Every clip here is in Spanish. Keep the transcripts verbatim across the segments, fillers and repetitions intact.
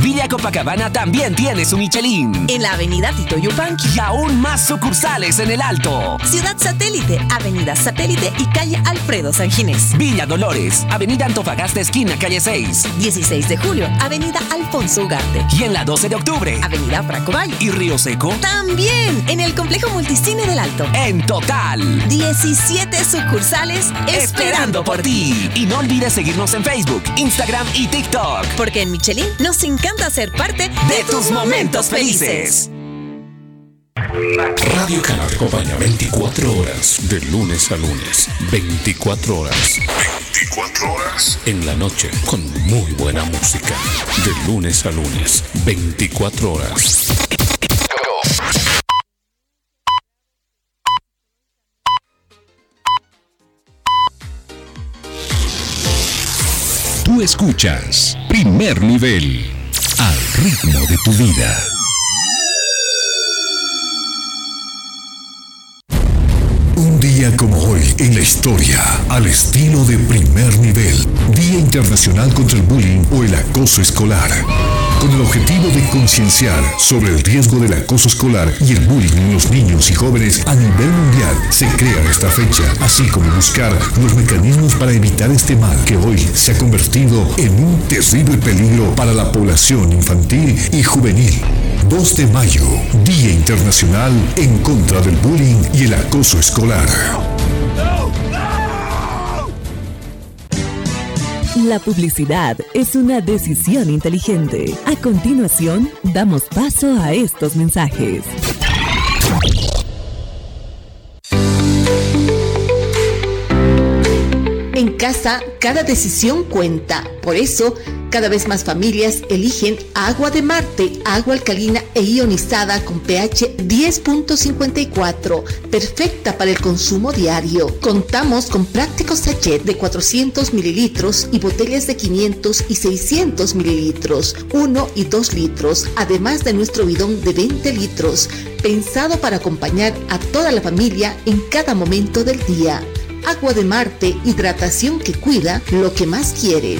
Villa Copacabana también tiene su Michelin. En la avenida Tito Yupanqui. Y aún más sucursales en el Alto. Ciudad Satélite, avenida Satélite y calle Alfredo San Ginés. Villa Dolores, avenida Antofagasta esquina calle seis. dieciséis de julio, avenida Alfonso Ugarte. Y en la doce de octubre, avenida Franco Valle. ¿Y Río Seco? También en el complejo multicine del Alto. En total, diecisiete sucursales esperando por ti. Y no olvides seguirnos en Facebook, Instagram y TikTok. Porque en Michelin nos encanta ser parte de, de tus momentos felices. Radio Cana te acompaña veinticuatro horas, de lunes a lunes. veinticuatro horas. veinticuatro horas. En la noche, con muy buena música. De lunes a lunes. veinticuatro horas. Tú escuchas Primer Nivel, al ritmo de tu vida. Un día como hoy en la historia, al estilo de Primer Nivel, Día Internacional contra el Bullying o el Acoso Escolar. Con el objetivo de concienciar sobre el riesgo del acoso escolar y el bullying en los niños y jóvenes a nivel mundial, se crea esta fecha, así como buscar los mecanismos para evitar este mal que hoy se ha convertido en un terrible peligro para la población infantil y juvenil. dos de mayo, Día Internacional en contra del bullying y el acoso escolar. La publicidad es una decisión inteligente. A continuación, damos paso a estos mensajes. En casa, cada decisión cuenta. Por eso, cada vez más familias eligen Agua de Marte, agua alcalina e ionizada con pH diez punto cincuenta y cuatro, perfecta para el consumo diario. Contamos con prácticos sachet de cuatrocientos mililitros y botellas de quinientos y seiscientos mililitros, uno y dos litros, además de nuestro bidón de veinte litros, pensado para acompañar a toda la familia en cada momento del día. Agua de Marte, hidratación que cuida lo que más quieres.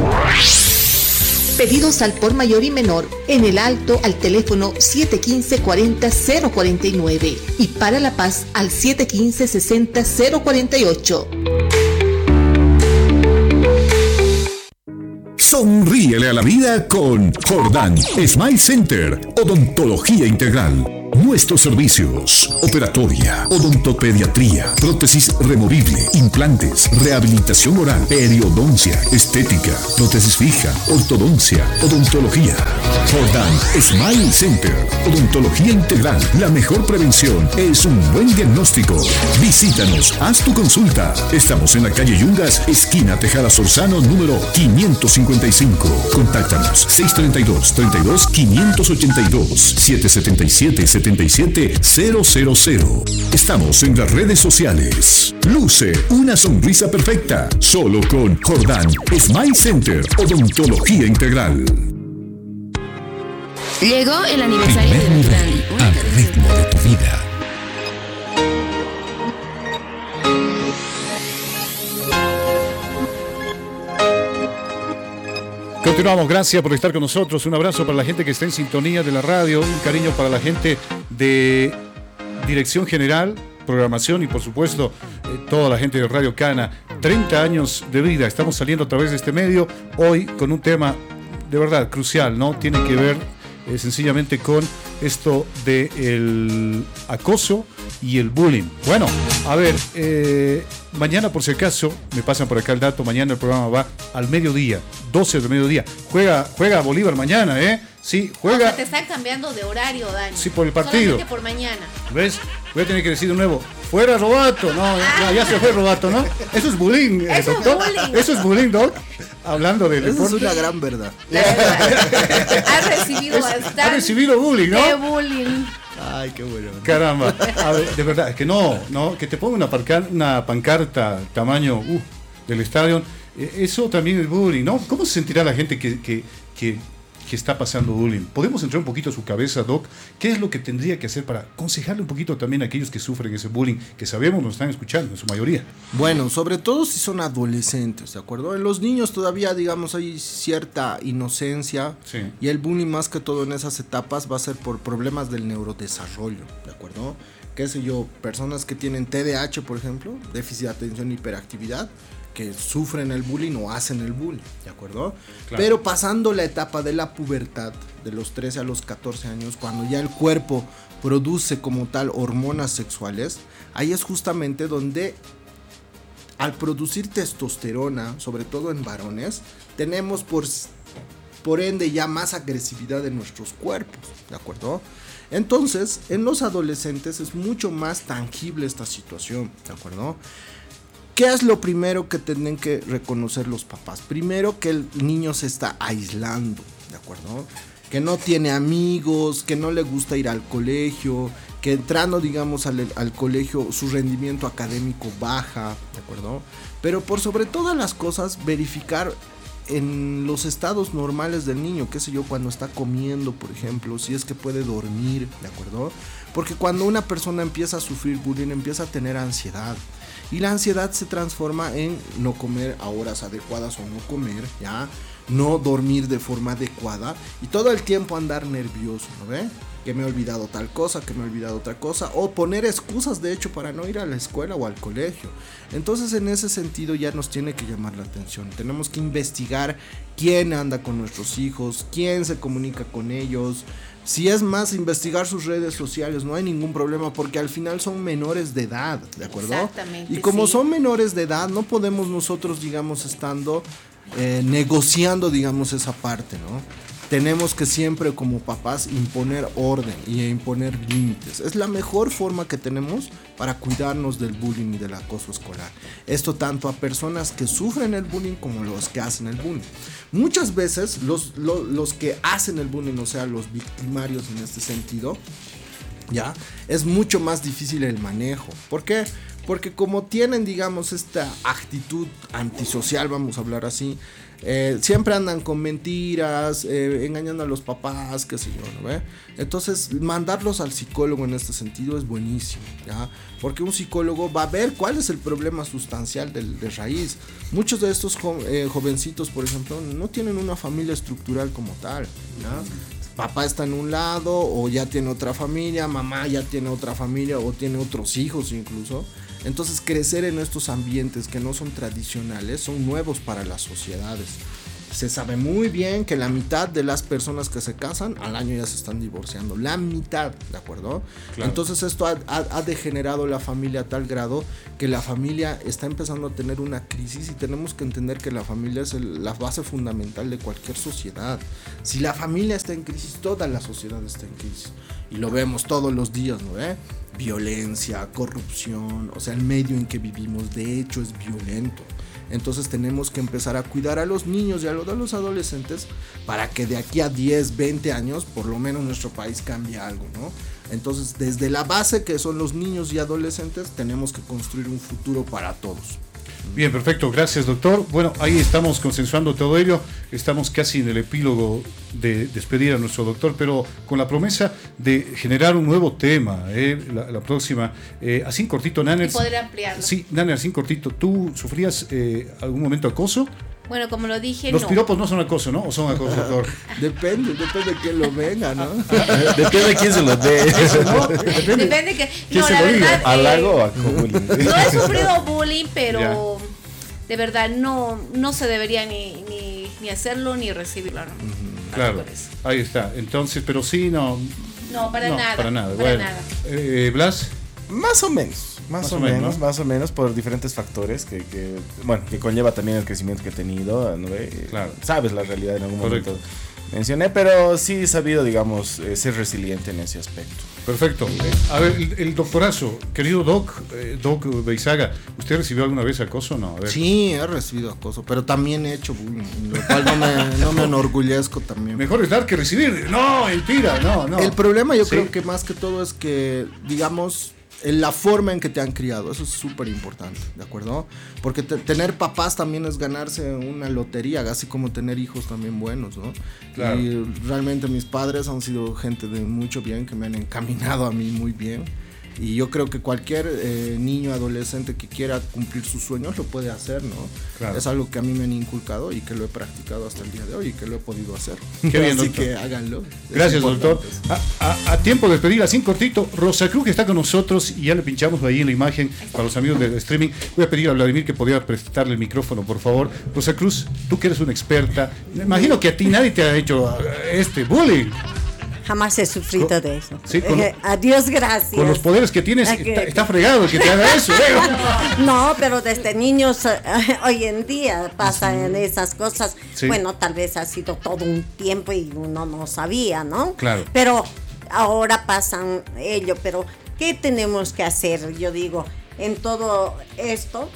Pedidos al por mayor y menor en el Alto al teléfono siete uno cinco, cuarenta, cero cuarenta y nueve y para La Paz al siete uno cinco, sesenta, cero cuarenta y ocho. Sonríele a la vida con Jordán Smile Center, odontología integral. Nuestros servicios: operatoria, odontopediatría, prótesis removible, implantes, rehabilitación oral, periodoncia, estética, prótesis fija, ortodoncia, odontología. Jordán Smile Center, odontología integral. La mejor prevención es un buen diagnóstico. Visítanos, haz tu consulta. Estamos en la calle Yungas, esquina Tejada Sorzano, número quinientos cincuenta y cinco. Contáctanos seis tres dos, treinta y dos, quinientos ochenta y dos, siete siete siete, setenta y siete cero cero cero. Estamos en las redes sociales. Luce una sonrisa perfecta solo con Jordán Smile Center, odontología integral. Llegó el aniversario Primer de nivel, Dandy. al ritmo de tu vida. Continuamos, gracias por estar con nosotros. Un abrazo para la gente que está en sintonía de la radio, un cariño para la gente de Dirección General, Programación y por supuesto eh, toda la gente de Radio Cana. treinta años de vida, estamos saliendo a través de este medio hoy con un tema de verdad crucial, ¿no? Tiene que ver eh, sencillamente con esto del acoso y el bullying. Bueno, a ver, eh, mañana por si acaso, me pasan por acá el dato, mañana el programa va al mediodía, doce del mediodía. Juega, juega Bolívar mañana, ¿eh? Sí, juega. O sea, te están cambiando de horario, Dani. Sí, por el partido. Solamente por mañana. ¿Ves? Voy a tener que decir de nuevo, fuera Robato. No, no, ya se fue Robato, ¿no? Eso es bullying, eh, Eso es doctor. bullying. Eso es bullying, doc. Hablando de Eso deporte. es una gran verdad. Has recibido Es- bastante. ha recibido bullying, ¿no? Qué bullying. Ay, qué bueno. Caramba, a ver, de verdad, es que no, no, que te ponga una, parca- una pancarta tamaño uh, del estadio, eh, eso también es bullying, ¿no? ¿Cómo se sentirá la gente que, que, que, que está pasando bullying. ¿Podemos entrar un poquito a su cabeza, Doc? ¿Qué es lo que tendría que hacer para aconsejarle un poquito también a aquellos que sufren ese bullying, que sabemos nos están escuchando en su mayoría? Bueno, sobre todo si son adolescentes, ¿de acuerdo? En los niños todavía, digamos, hay cierta inocencia, Sí. y el bullying más que todo en esas etapas va a ser por problemas del neurodesarrollo, ¿de acuerdo? Qué sé yo, personas que tienen T D A H, por ejemplo, déficit de atención y hiperactividad, que sufren el bullying o hacen el bullying, ¿de acuerdo? Claro. Pero pasando la etapa de la pubertad, de los trece a los catorce años, cuando ya el cuerpo produce como tal hormonas sexuales, ahí es justamente donde al producir testosterona, sobre todo en varones, tenemos por, por ende ya más agresividad en nuestros cuerpos, ¿de acuerdo? Entonces, en los adolescentes es mucho más tangible esta situación, ¿de acuerdo? ¿Qué es lo primero que tienen que reconocer los papás? Primero, que el niño se está aislando, ¿de acuerdo? Que no tiene amigos, que no le gusta ir al colegio, que entrando, digamos, al, al colegio su rendimiento académico baja, ¿de acuerdo? Pero por sobre todas las cosas, verificar en los estados normales del niño, qué sé yo, cuando está comiendo, por ejemplo, si es que puede dormir, ¿de acuerdo? Porque cuando una persona empieza a sufrir bullying, empieza a tener ansiedad. Y la ansiedad se transforma en no comer a horas adecuadas o no comer, ¿ya? No dormir de forma adecuada y todo el tiempo andar nervioso, ¿no ve? Que me he olvidado tal cosa, que me he olvidado otra cosa, o poner excusas de hecho para no ir a la escuela o al colegio. Entonces en ese sentido ya nos tiene que llamar la atención. Tenemos que investigar quién anda con nuestros hijos, quién se comunica con ellos. Si es más, investigar sus redes sociales, no hay ningún problema porque al final son menores de edad, ¿de acuerdo? Exactamente, y como sí. son menores de edad, no podemos nosotros, digamos, estando eh, negociando, digamos, esa parte, ¿no? Tenemos que siempre como papás imponer orden y imponer límites. Es la mejor forma que tenemos para cuidarnos del bullying y del acoso escolar. Esto tanto a personas que sufren el bullying como los que hacen el bullying. Muchas veces los, los, los que hacen el bullying, o sea, los victimarios en este sentido, ya, es mucho más difícil el manejo. ¿Por qué? Porque como tienen, digamos, esta actitud antisocial, vamos a hablar así, eh, siempre andan con mentiras, eh, engañando a los papás, qué sé yo, ¿no ve? Entonces, mandarlos al psicólogo en este sentido es buenísimo, ¿ya? Porque un psicólogo va a ver cuál es el problema sustancial de, de raíz. Muchos de estos jo- eh, jovencitos, por ejemplo, no tienen una familia estructural como tal, ¿ya? Papá está en un lado o ya tiene otra familia, mamá ya tiene otra familia o tiene otros hijos incluso. Entonces crecer en estos ambientes que no son tradicionales son nuevos para las sociedades. Se sabe muy bien que la mitad de las personas que se casan al año ya se están divorciando. La mitad, ¿de acuerdo? Claro. Entonces Entonces esto ha, ha, ha degenerado la familia a tal grado que la familia está empezando a tener una crisis y tenemos que entender que la familia es el, la base fundamental de cualquier sociedad. Si la familia está en crisis, toda la sociedad está en crisis. Y lo vemos todos los días, ¿no? ¿Eh? Violencia, corrupción, o sea, el medio en que vivimos de hecho es violento. Entonces tenemos que empezar a cuidar a los niños y a los, a los adolescentes para que de aquí a diez, veinte años por lo menos nuestro país cambie algo, ¿no? Entonces desde la base que son los niños y adolescentes tenemos que construir un futuro para todos. Bien, perfecto, gracias doctor. Bueno, ahí estamos consensuando todo ello, estamos casi en el epílogo de despedir a nuestro doctor, pero con la promesa de generar un nuevo tema, eh, la, la próxima, eh, así en cortito, Nanner. Y poder ampliarlo. Sí, Nanner, así en cortito, ¿tú sufrías eh, algún momento acoso? Bueno, como lo dije, Los no. piropos no son acoso, ¿no? ¿O son acoso, doctor? Depende, depende de quién lo venga, ¿no? Depende de quién se los dé. ¿No? Depende. Depende que... ¿Quién No, se la lo diga? verdad... eh, ¿Halago o bullying? no he sufrido bullying, pero Ya. de verdad no, no se debería ni, ni, ni hacerlo ni recibirlo, ¿no? Claro, Por eso. ahí está. Entonces, pero sí, no... No, para no, nada. Para nada, para bueno. nada. Eh, Blas, Más o menos. Más, Más o, o menos, menos, ¿no? más o menos por diferentes factores que, que, bueno, que conlleva también el crecimiento que he tenido, ¿no? Eh, Claro. Sabes la realidad en algún Correcto. momento mencioné, pero sí he sabido, digamos, eh, ser resiliente en ese aspecto. perfecto. A ver, el, el doctorazo, querido Doc, eh, Doc Beizaga, ¿usted recibió alguna vez acoso o no? A ver. Sí, he recibido acoso, pero también he hecho bullying, lo cual no me, no me enorgullezco también. Mejor es dar que recibir. No, mentira, no, no. El problema yo Sí. creo que más que todo es que, digamos, la forma en que te han criado, eso es súper importante, ¿de acuerdo? Porque te, tener papás también es ganarse una lotería, así como tener hijos también buenos, ¿no? Claro. Y realmente mis padres han sido gente de mucho bien, que me han encaminado a mí muy bien. Y yo creo que cualquier eh, niño, adolescente que quiera cumplir sus sueños lo puede hacer, ¿no? Claro. Es algo que a mí me han inculcado y que lo he practicado hasta el día de hoy y que lo he podido hacer. Qué bien, así doctor. que háganlo. Gracias, doctor. A, a, a tiempo de despedir, así cortito, Rosa Cruz que está con nosotros y ya le pinchamos ahí en la imagen para los amigos del streaming. Voy a pedir a Vladimir que pudiera prestarle el micrófono, por favor. Rosa Cruz, tú que eres una experta, me imagino que a ti nadie te ha hecho este bullying. Jamás he sufrido con, de eso. ¿Sí? Con, eh, adiós, gracias. Con los poderes que tienes, que, está, está fregado el que te haga eso. ¿eh? No, pero desde niños eh, hoy en día pasan esas cosas. Sí. Bueno, tal vez ha sido todo un tiempo y uno no sabía, ¿no? Claro. Pero ahora pasan ello. Pero, ¿qué tenemos que hacer? Yo digo, en todo esto,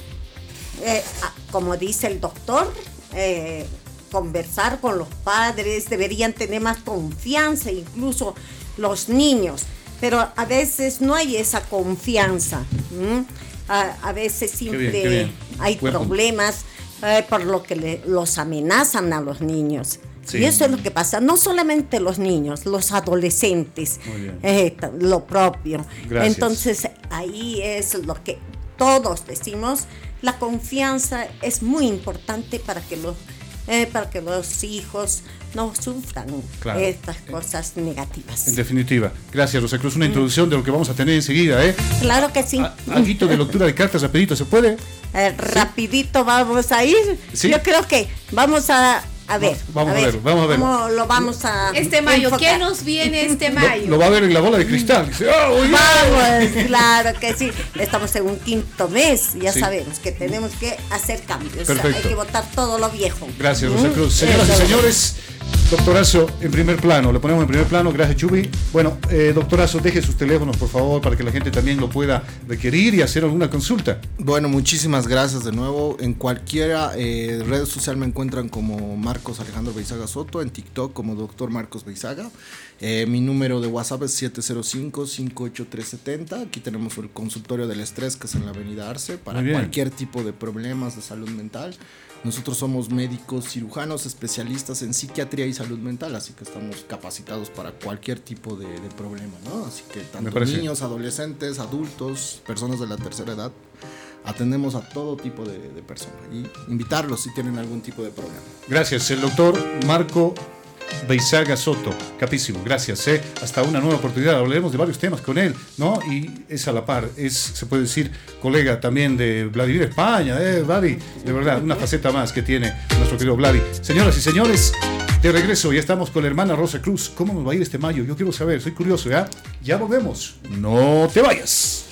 eh, como dice el doctor, eh, conversar con los padres, deberían tener más confianza, incluso los niños, pero a veces no hay esa confianza. ¿Mm? A, a veces siempre qué bien, qué bien. hay bueno. problemas eh, por lo que le, los amenazan a los niños. Sí. Y eso es lo que pasa, no solamente los niños, los adolescentes, eh, lo propio. Gracias. Entonces ahí es lo que todos decimos, la confianza es muy importante para que los Eh, para que los hijos no sufran claro. estas cosas negativas. En definitiva. Gracias, Rosa Cruz. Una mm. introducción de lo que vamos a tener enseguida, ¿eh? Claro que sí. Algo de lectura de cartas, rapidito, ¿se puede? Eh, rapidito vamos a ir. ¿Sí? Yo creo que vamos a... A ver, vamos a ver, a ver, vamos a ver. ¿Cómo lo vamos a Este mayo, enfocar? ¿qué nos viene este mayo? Lo, lo va a ver en la bola de cristal. Dice, oh, yeah. Vamos, claro que sí. Estamos en un quinto mes, ya sí. sabemos que tenemos que hacer cambios. Perfecto. Hay que botar todo lo viejo. Gracias, Rosa Cruz. Señoras y señores, doctorazo en primer plano. Le ponemos en primer plano. Gracias, Chubi. Bueno, eh, doctorazo, deje sus teléfonos, por favor, para que la gente también lo pueda requerir y hacer alguna consulta. Bueno, muchísimas gracias de nuevo. En cualquiera eh, red social me encuentran como Marcos Alejandro Beizaga Soto, en TikTok como doctor Marcos Beizaga. Eh, mi número de WhatsApp es siete cero cinco, cinco ocho tres siete cero. Aquí tenemos el consultorio del estrés, que es en la avenida Arce, para cualquier tipo de problemas de salud mental. Nosotros somos médicos cirujanos especialistas en psiquiatría y salud mental, así que estamos capacitados para cualquier tipo de, de problema, ¿no? Así que tanto niños, adolescentes, adultos, personas de la tercera edad, atendemos a todo tipo de, de personas y invitarlos si tienen algún tipo de problema. Gracias, el doctor Marco Beizaga Soto, capísimo, gracias, ¿eh? Hasta una nueva oportunidad, hablaremos de varios temas con él, ¿no? Y es a la par, es, se puede decir, colega también de Vladimir España, ¿eh, Vladi? De verdad, una faceta más que tiene nuestro querido Vladi. Señoras y señores, de regreso, ya estamos con la hermana Rosa Cruz. ¿Cómo nos va a ir este mayo? Yo quiero saber, soy curioso, ¿ya? Ya volvemos, no te vayas.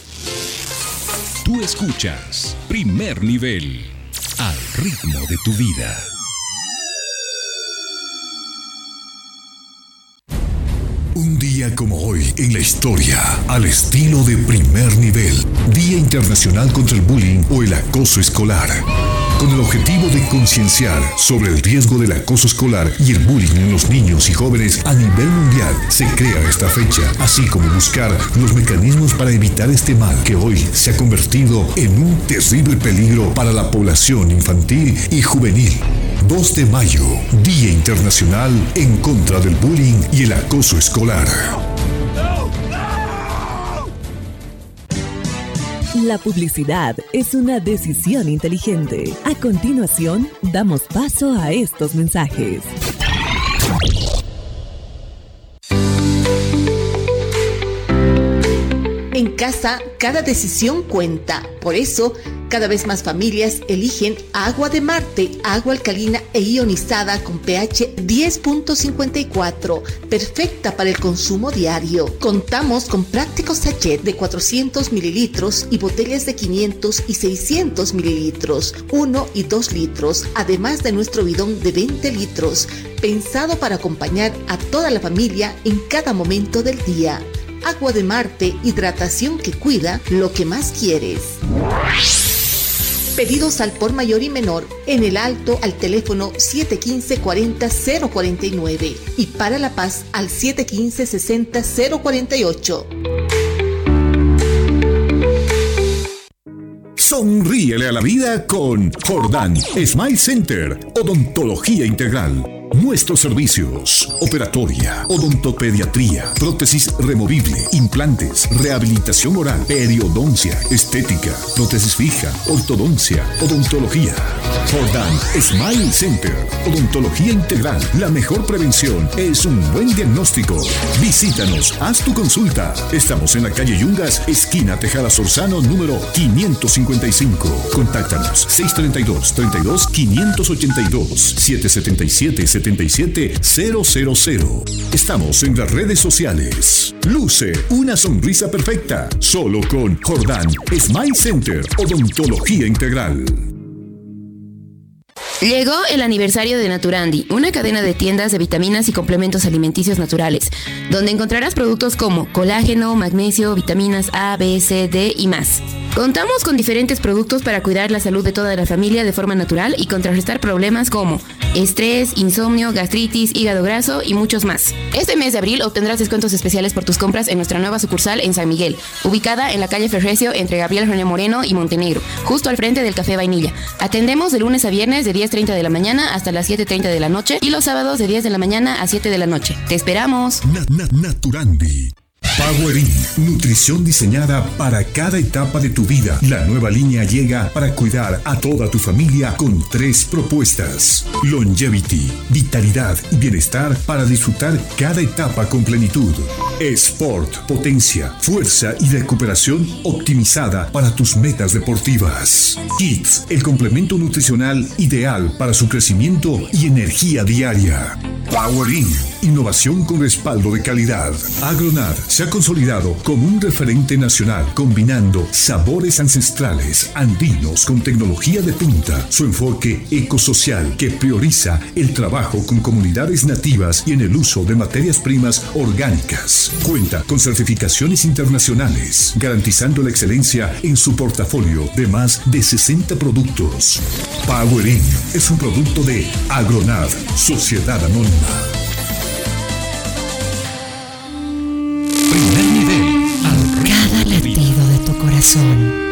Tú escuchas Primer Nivel, al ritmo de tu vida. Un día como hoy en la historia, al estilo de Primer Nivel, Día Internacional contra el Bullying o el Acoso Escolar. Con el objetivo de concienciar sobre el riesgo del acoso escolar y el bullying en los niños y jóvenes a nivel mundial, se crea esta fecha, así como buscar los mecanismos para evitar este mal que hoy se ha convertido en un terrible peligro para la población infantil y juvenil. dos de mayo, Día Internacional en contra del bullying y el acoso escolar. La publicidad es una decisión inteligente. A continuación, damos paso a estos mensajes. En casa, cada decisión cuenta. Por eso, cada vez más familias eligen Agua de Marte, agua alcalina e ionizada con pH diez punto cincuenta y cuatro, perfecta para el consumo diario. Contamos con prácticos sachet de cuatrocientos mililitros y botellas de quinientos y seiscientos mililitros, uno y dos litros, además de nuestro bidón de veinte litros, pensado para acompañar a toda la familia en cada momento del día. Agua de Marte, hidratación que cuida lo que más quieres. Pedidos al por mayor y menor en el Alto al teléfono siete uno cinco, cuatro cero, cero cuatro nueve y para La Paz al siete uno cinco, seis cero, cero cuarenta y ocho. Sonríele a la vida con Jordán Smile Center, Odontología Integral. Nuestros servicios: operatoria, odontopediatría, prótesis removible, implantes, rehabilitación oral, periodoncia, estética, prótesis fija, ortodoncia, odontología. Jordán Smile Center, Odontología Integral. La mejor prevención es un buen diagnóstico. Visítanos, haz tu consulta. Estamos en la calle Yungas, esquina Tejada Sorzano, número quinientos cincuenta y cinco. Contáctanos seis treinta y dos, treinta y dos, quinientos ochenta y dos, siete setenta y siete, setenta y siete cero cero cero. Estamos en las redes sociales. Luce una sonrisa perfecta solo con Jordán Smile Center, Odontología Integral. Llegó el aniversario de Naturandi, una cadena de tiendas de vitaminas y complementos alimenticios naturales, donde encontrarás productos como colágeno, magnesio, vitaminas A, B, C, D y más. Contamos con diferentes productos para cuidar la salud de toda la familia de forma natural y contrarrestar problemas como estrés, insomnio, gastritis, hígado graso y muchos más. Este mes de abril obtendrás descuentos especiales por tus compras en nuestra nueva sucursal en San Miguel, ubicada en la calle Ferrecio entre Gabriel René Moreno y Montenegro, justo al frente del Café Vainilla. Atendemos de lunes a viernes de diez treinta de la mañana hasta las siete treinta de la noche y los sábados de diez de la mañana a siete de la noche. ¡Te esperamos! Na, na, Naturandi. Powerin, nutrición diseñada para cada etapa de tu vida. La nueva línea llega para cuidar a toda tu familia con tres propuestas: Longevity, vitalidad y bienestar para disfrutar cada etapa con plenitud. Sport, potencia, fuerza y recuperación optimizada para tus metas deportivas. Kids, el complemento nutricional ideal para su crecimiento y energía diaria. Powerin, innovación con respaldo de calidad. Agronat se ha consolidado como un referente nacional, combinando sabores ancestrales andinos con tecnología de punta. Su enfoque ecosocial, que prioriza el trabajo con comunidades nativas y en el uso de materias primas orgánicas. Cuenta con certificaciones internacionales, garantizando la excelencia en su portafolio de más de sesenta productos. Powerin es un producto de Agronat, Sociedad Anónima. Primer nivel. Cada latido de tu corazón